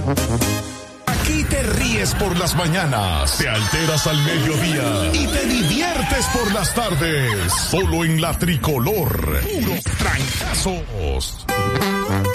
Aquí te ríes por las mañanas, te alteras al mediodía y te diviertes por las tardes. Solo en La Tricolor. Puros trancazos.